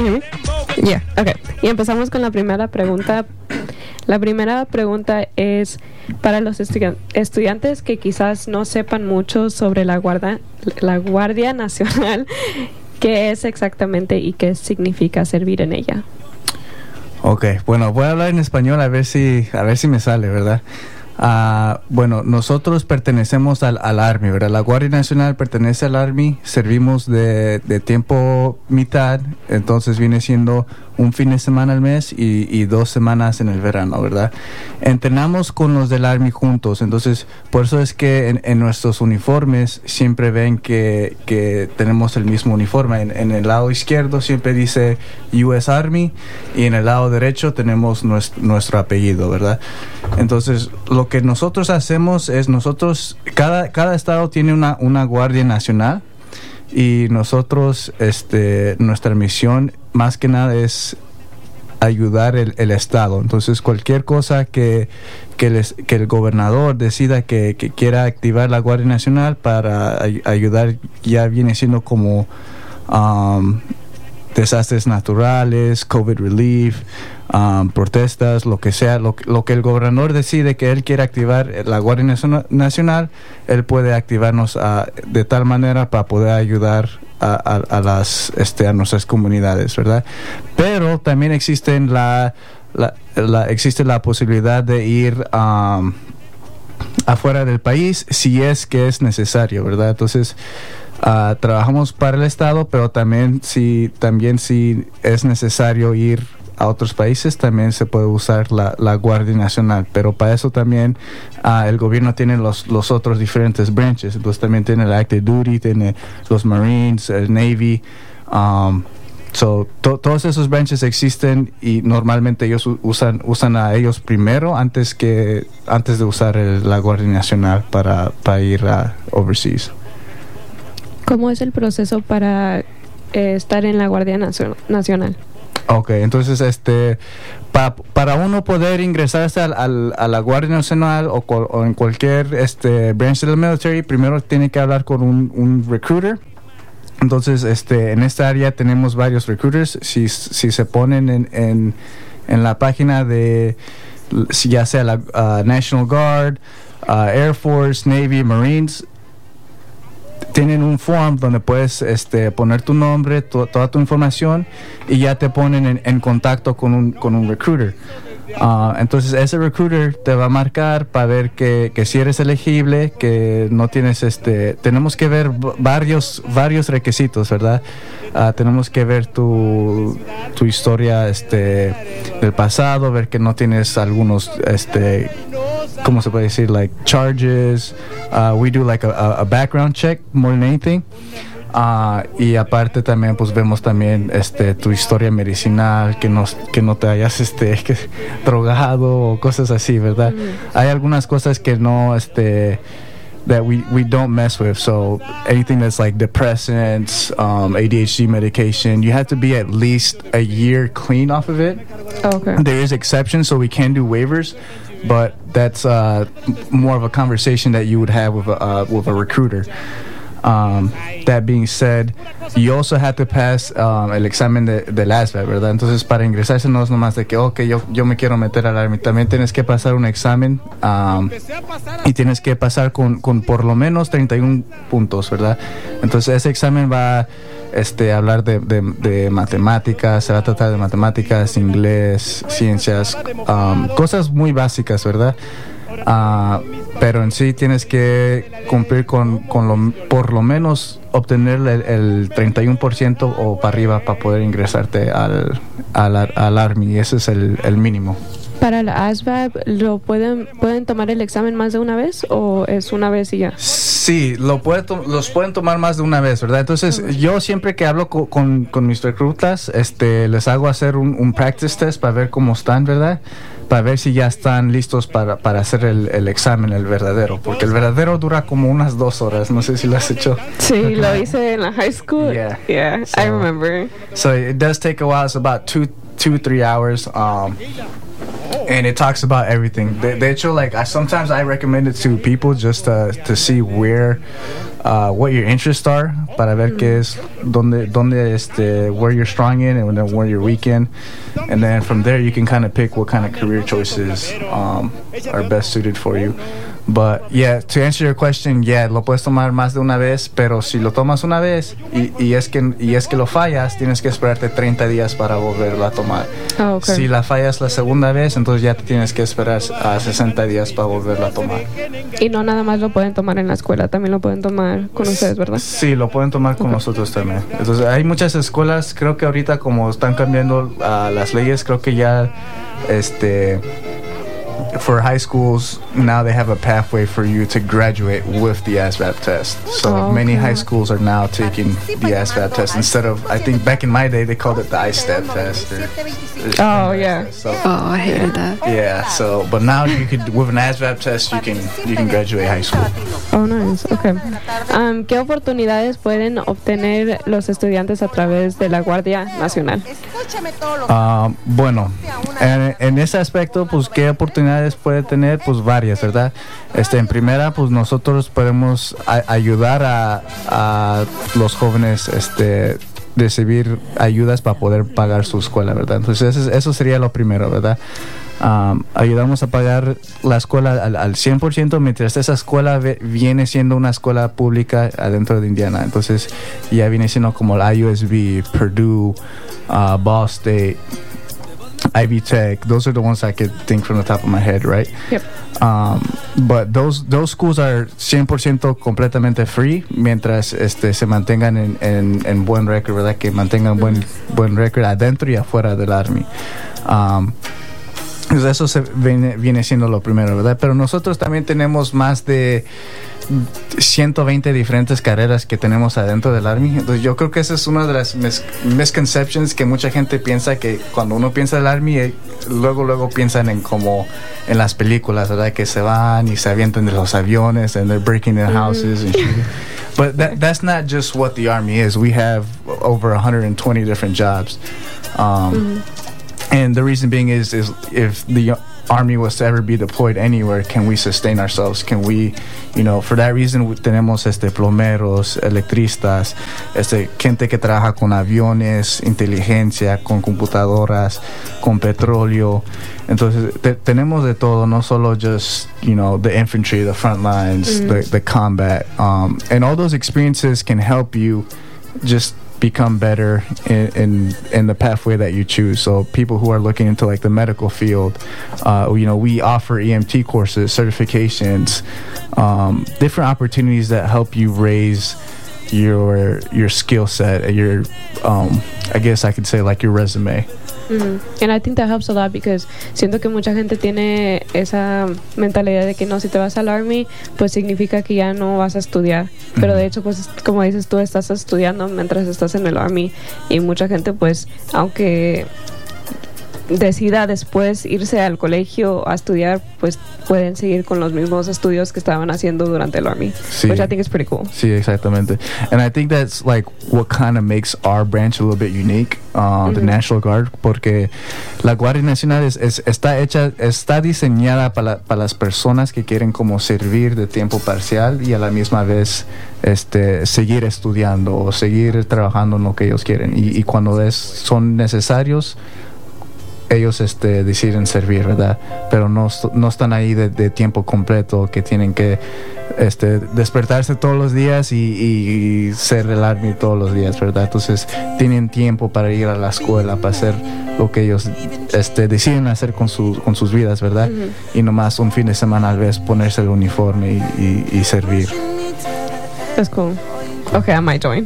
Yeah, okay. Y empezamos con la primera pregunta. La primera pregunta es para los estudiantes que quizás no sepan mucho sobre la Guardia Nacional. ¿Qué es exactamente y qué significa servir en ella? Ok, bueno, voy a hablar en español a ver si me sale, ¿verdad? Bueno, nosotros pertenecemos al Army, ¿verdad? La Guardia Nacional pertenece al Army, servimos de tiempo mitad, entonces viene siendo un fin de semana al mes y 2 semanas en el verano, ¿verdad? Entrenamos con los del Army juntos, entonces por eso es que en nuestros uniformes siempre ven que tenemos el mismo uniforme. En el lado izquierdo siempre dice US Army y en el lado derecho tenemos nuestro apellido, ¿verdad? Entonces lo que nosotros hacemos es cada estado tiene una Guardia Nacional y nosotros nuestra misión más que nada es ayudar el estado. Entonces cualquier cosa que el gobernador decida que quiera activar la Guardia Nacional para ayudar, ya viene siendo como desastres naturales, COVID relief, protestas, lo que sea, lo que el gobernador decide que él quiere activar la Guardia Nacional, él puede activarnos de tal manera para poder ayudar a nuestras comunidades, ¿verdad? Pero también existe existe la posibilidad de ir afuera del país si es que es necesario, ¿verdad? Entonces trabajamos para el estado, pero también si es necesario ir a otros países, también se puede usar la Guardia Nacional, pero para eso también el gobierno tiene los otros diferentes branches. Entonces también tiene el Active Duty, tiene los Marines, el Navy, todos esos branches existen y normalmente ellos usan a ellos primero antes de usar la Guardia Nacional para ir a overseas. ¿Cómo es el proceso para estar en la Guardia Nacional? Okay, entonces para uno poder ingresar a la Guardia Nacional o en cualquier branch del military, primero tiene que hablar con un recruiter. Entonces en esta área tenemos varios recruiters. Si se ponen en la página de ya sea la National Guard, Air Force, Navy, Marines, tienen un form donde puedes poner tu nombre, toda tu información y ya te ponen en contacto con un recruiter. Entonces ese recruiter te va a marcar para ver que si eres elegible, que no tienes tenemos que ver varios requisitos, ¿verdad? Tenemos que ver tu historia del pasado, ver que no tienes algunos ¿cómo se puede decir? Like charges. We do like a background check more than anything. Y aparte también pues vemos también tu historia medicinal, que no te hayas drogado o cosas así, ¿verdad? Hay algunas cosas que no that we don't mess with, so anything that's like depressants, ADHD medication, you have to be at least a year clean off of it. Okay. There is exceptions, so we can do waivers, but that's more of a conversation that you would have with a recruiter. That being said, you also have to pass el examen del ASVAB, ¿verdad? Entonces para ingresarse no es nomás de que yo me quiero meter al Army, también tienes que pasar un examen y tienes que pasar con por lo menos 31 puntos, ¿verdad? Entonces ese examen va a hablar de matemáticas, se va a tratar de matemáticas, inglés, ciencias, cosas muy básicas, ¿verdad? Pero en sí tienes que cumplir con por lo menos obtener el 31% o para arriba para poder ingresarte al Army, y ese es el mínimo. Para el ASVAB, ¿pueden tomar el examen más de una vez o es una vez y ya? Sí, los pueden tomar más de una vez, ¿verdad? Entonces, yo siempre que hablo con mis reclutas, les hago hacer un practice test para ver cómo están, ¿verdad? Para ver si ya están listos para hacer el examen, el verdadero. Porque el verdadero dura como unas 2 horas. No sé si lo has hecho. Sí, lo hice en la high school. Yeah, so, I remember. So it does take a while. It's about 2-3 hours. And it talks about everything. De hecho, like sometimes I recommend it to people just to see where what your interests are, para ver qué es, donde where you're strong in and where you're weak in, and then from there you can kind of pick what kind of career choices are best suited for you. But yeah, to answer your question, yeah, lo puedes tomar más de una vez, pero si lo tomas una vez y es que lo fallas, tienes que esperarte 30 días para volverlo a tomar. Oh, okay. Si la fallas la segunda vez, entonces ya te tienes que esperar a 60 días para volverlo a tomar. Y no nada más lo pueden tomar en la escuela, también lo pueden tomar con ustedes, ¿verdad? Sí, lo pueden tomar con nosotros también. Entonces hay muchas escuelas, creo que ahorita como están cambiando las leyes, creo que ya for high schools, now they have a pathway for you to graduate with the ASVAB test. So many high schools are now taking the ASVAB test instead of, I think back in my day, they called it the ISTEP test. Oh, yeah. So, I hated that. Yeah, so, but now you could, with an ASVAB test, you can graduate high school. Oh, nice. Okay. ¿Qué oportunidades pueden obtener los estudiantes a través de la Guardia Nacional? Bueno, en ese aspecto, pues, ¿qué oportunidades puede tener? Pues varias, ¿verdad? En primera, pues nosotros podemos ayudar a los jóvenes recibir ayudas para poder pagar su escuela, ¿verdad? Entonces eso sería lo primero, ¿verdad? Ayudamos a pagar la escuela al 100% mientras esa escuela viene siendo una escuela pública adentro de Indiana. Entonces ya viene siendo como el IUSB, Purdue, Ball State, Ivy Tech. Those are the ones I could think from the top of my head, right? Yep. But those schools are 100% completamente free mientras se mantengan en buen récord, ¿verdad? Que mantengan buen récord adentro y afuera del Army. Eso viene siendo lo primero, ¿verdad? Pero nosotros también tenemos más de 120 diferentes carreras que tenemos adentro del Army. Entonces yo creo que esa es una de las misconceptions que mucha gente piensa, que cuando uno piensa en el Army, luego piensan en como en las películas, ¿verdad? Que se van y se avientan de los aviones and they're breaking in houses and shooting. But that's not just what the Army is. We have over 120 different jobs. And the reason being is if the Army was to ever be deployed anywhere, can we sustain ourselves? Can we, for that reason, tenemos plomeros, electricistas, gente que trabaja con aviones, inteligencia, con computadoras, con petróleo. Entonces, tenemos de todo, no solo just, the infantry, the front lines, the combat. And all those experiences can help you just become better in the pathway that you choose. So people who are looking into like the medical field, we offer EMT courses, certifications, different opportunities that help you raise your skill set, your I guess I could say like your resume. And I think that helps a lot because siento que mucha gente tiene esa mentalidad de que no, si te vas al Army, pues significa que ya no vas a estudiar. Pero de hecho, pues como dices tú, estás estudiando mientras estás en el Army. Y mucha gente, pues, aunque decida después irse al colegio a estudiar, pues pueden seguir con los mismos estudios que estaban haciendo durante el Army, sí. Which I think is pretty cool. Sí, exactamente. And I think that's like what kind of makes our branch a little bit unique, the National Guard, porque la Guardia Nacional está diseñada para las personas que quieren como servir de tiempo parcial y a la misma vez seguir estudiando o seguir trabajando en lo que ellos quieren, y cuando son necesarios ellos deciden servir, ¿verdad? Pero no están ahí de tiempo completo, que tienen que despertarse todos los días y ser el Army todos los días, ¿verdad? Entonces tienen tiempo para ir a la escuela, para hacer lo que ellos deciden hacer con sus vidas, ¿verdad? Y nomás un fin de semana al vez ponerse el uniforme y servir. That's cool. Okay, I might join.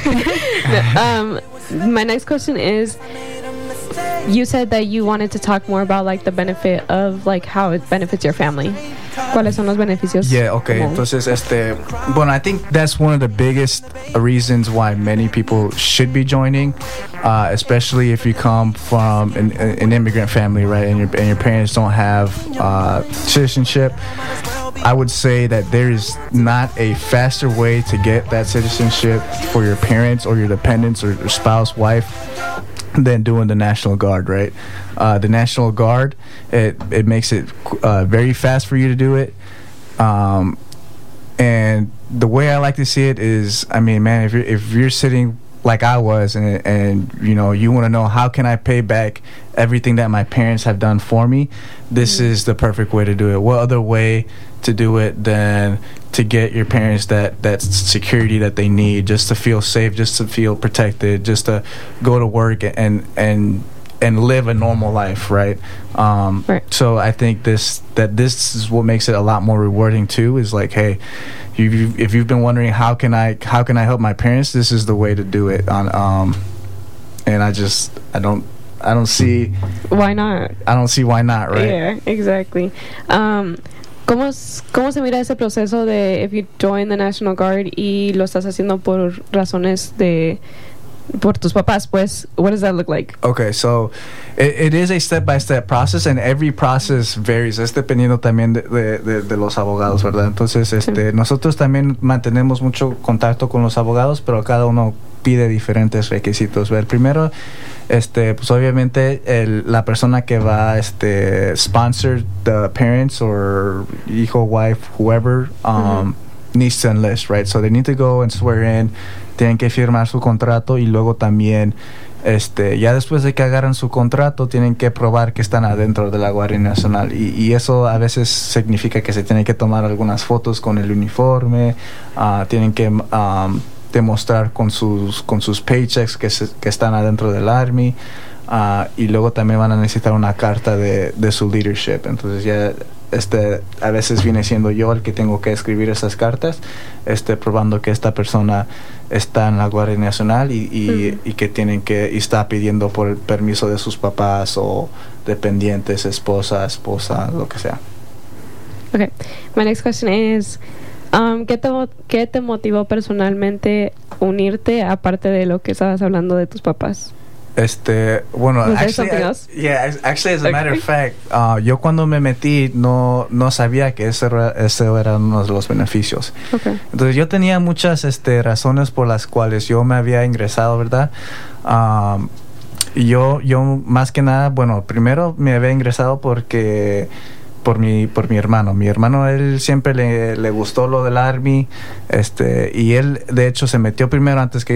My next question is, you said that you wanted to talk more about like the benefit of like how it benefits your family. ¿Cuáles son los beneficios? Yeah, okay. Entonces, bueno, I think that's one of the biggest reasons why many people should be joining, especially if you come from an immigrant family, right? And your parents don't have citizenship. I would say that there is not a faster way to get that citizenship for your parents or your dependents or your spouse, wife, than doing the National Guard, right? The National Guard, it makes it very fast for you to do it, and the way I like to see it is, I mean, man, if you're sitting like I was, and you know, you want to know how can I pay back everything that my parents have done for me, this is the perfect way to do it. What other way to do it than to get your parents that security that they need, just to feel safe, just to feel protected, just to go to work and live a normal life, right? Right. So I think this is what makes it a lot more rewarding too, is like, hey, if you've been wondering how can I help my parents, this is the way to do it. And I don't see why not. I don't see why not, right? Yeah, exactly. ¿Cómo se mira ese proceso de if you join the National Guard y lo estás haciendo por razones por tus papás, pues, what does that look like? Okay, so it is a step-by-step process, and every process varies. Es dependiendo también de los abogados, ¿verdad? Entonces, nosotros también mantenemos mucho contacto con los abogados, pero cada uno pide diferentes requisitos. El primero, pues obviamente la persona que va sponsor the parents or hijo, wife, whoever, needs to enlist, right? So they need to go and swear in. Tienen que firmar su contrato, y luego también ya después de que agarran su contrato tienen que probar que están adentro de la Guardia Nacional, y eso a veces significa que se tienen que tomar algunas fotos con el uniforme, tienen que demostrar con sus paychecks que están adentro del Army, y luego también van a necesitar una carta de su leadership. Entonces ya a veces viene siendo yo el que tengo que escribir esas cartas, probando que esta persona está en la Guardia Nacional y que está pidiendo por el permiso de sus papás o dependientes, esposa, lo que sea. Okay, my next question is, ¿qué te motivó personalmente unirte, aparte de lo que estabas hablando de tus papás? Bueno, actually, as a matter of fact, yo cuando me metí no sabía que ese era uno de los beneficios. Okay. Entonces yo tenía muchas razones por las cuales yo me había ingresado, ¿verdad? Y yo más que nada, bueno, primero me había ingresado porque por mi hermano. Mi hermano, él siempre le gustó lo del Army, y él de hecho se metió primero antes que